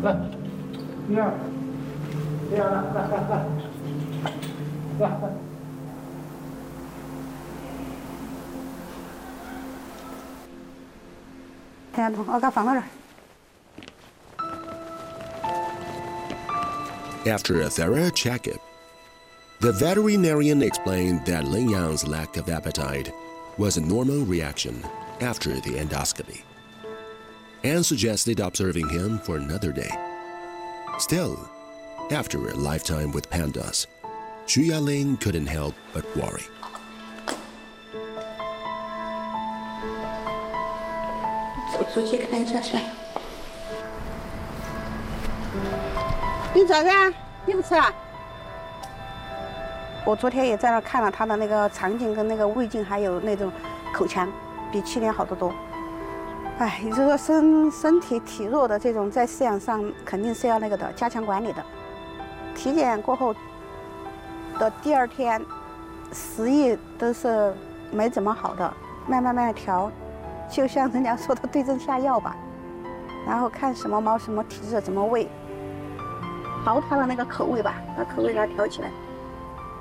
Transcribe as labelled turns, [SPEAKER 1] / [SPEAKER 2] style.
[SPEAKER 1] 来，第二，来，来。
[SPEAKER 2] 听懂，我给它放到这儿。
[SPEAKER 3] After a thorough checkup, the veterinarian explained that Lin Yang's lack of appetite was a normal reaction after the endoscopy, and suggested observing him for another day. Still, after a lifetime with pandas, Xu Yaling couldn't help but worry.
[SPEAKER 2] 出去看一下去。你咋个？你不吃啊？我昨天也在那看了他的那个肠镜跟那个胃镜，还有那种口腔，比去年好得多。哎，你说身体体弱的这种，在饲养上肯定是要那个的，加强管理的。体检过后的第2天，食欲都是没怎么好的，慢慢调。 就像人家说的对症下药吧，然后看什么猫什么体质怎么喂，调它的那个口味吧，把口味给它调起来。